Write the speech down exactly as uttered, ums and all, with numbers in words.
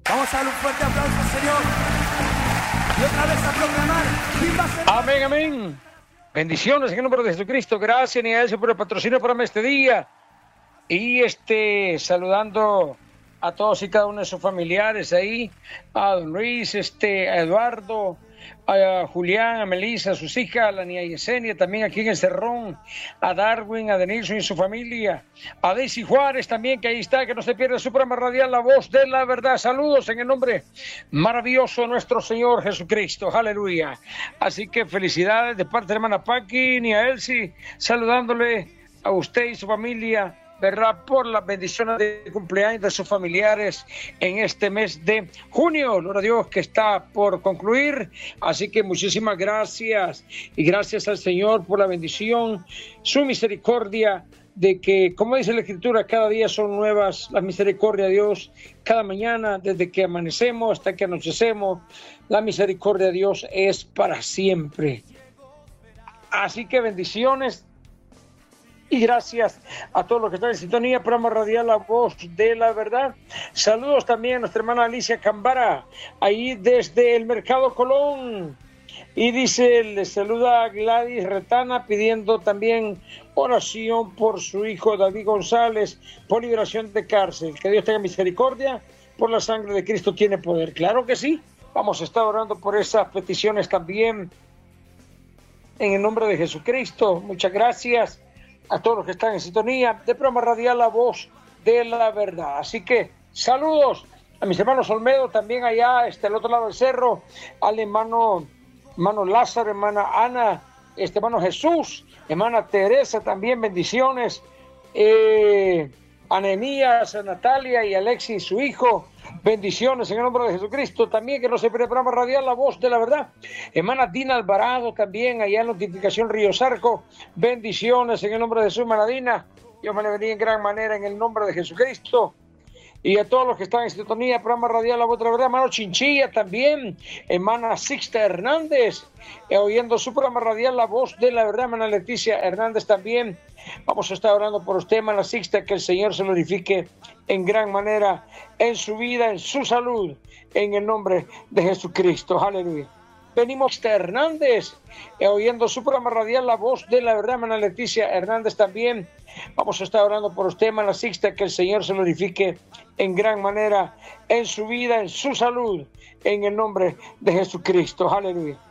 Vamos a darle un fuerte aplauso, Señor. Y otra vez a proclamar. ¡Viva Señor! Amén, amén. Bendiciones en el nombre de Jesucristo. Gracias, ni a Él por el patrocinio para este día. Y este, saludando a todos y cada uno de sus familiares ahí, a don Luis, este, a Eduardo, a Julián, a Melissa, a sus hijas, a la niña Yesenia, también aquí en el Cerrón, a Darwin, a Denilson y su familia, a Daisy Juárez también, que ahí está, que no se pierde su programa radial, La Voz de la Verdad. Saludos en el nombre maravilloso de nuestro Señor Jesucristo, aleluya. Así que felicidades de parte de hermana Paqui, ni a Elsie, saludándole a usted y su familia, ¿verdad? Por las bendiciones de cumpleaños de sus familiares en este mes de junio. Gloria a Dios, que está por concluir. Así que muchísimas gracias y gracias al Señor por la bendición, su misericordia, de que, como dice la Escritura, cada día son nuevas las misericordias de Dios. Cada mañana, desde que amanecemos hasta que anochecemos, la misericordia de Dios es para siempre. Así que bendiciones. Y gracias a todos los que están en sintonía, programa radial La Voz de la Verdad. Saludos también a nuestra hermana Alicia Cambara, ahí desde el Mercado Colón. Y dice, le saluda a Gladys Retana, pidiendo también oración por su hijo David González, por liberación de cárcel. Que Dios tenga misericordia, por la sangre de Cristo tiene poder. Claro que sí, vamos a estar orando por esas peticiones también, en el nombre de Jesucristo. Muchas gracias a todos los que están en sintonía de programa radial La Voz de la Verdad. Así que saludos a mis hermanos Olmedo, también allá este, al otro lado del cerro, al hermano, hermano Lázaro, hermana Ana, este hermano Jesús, hermana Teresa, también bendiciones, eh, a Nehemías, a Natalia y a Alexis, su hijo, bendiciones en el nombre de Jesucristo. También que no se pierda el programa radial La Voz de la Verdad. Hermana Dina Alvarado, también allá en Notificación Río Zarco, bendiciones en el nombre de Jesús. Hermana Dina, Dios me le bendiga en gran manera en el nombre de Jesucristo. Y a todos los que están en sintonía, programa radial La Voz de la Verdad, hermano Chinchilla también, hermana Sixta Hernández, eh, oyendo su programa radial La Voz de la Verdad, hermana Leticia Hernández también. Vamos a estar orando por usted, hermana Sixta, que el Señor se glorifique en gran manera en su vida, en su salud, en el nombre de Jesucristo, aleluya. Venimos a Hernández, eh, oyendo su programa radial La Voz de la Verdad, hermana Leticia Hernández también. Vamos a estar orando por usted, hermana Sixta, que el Señor se glorifique en gran manera en su vida, en su salud, en el nombre de Jesucristo, aleluya.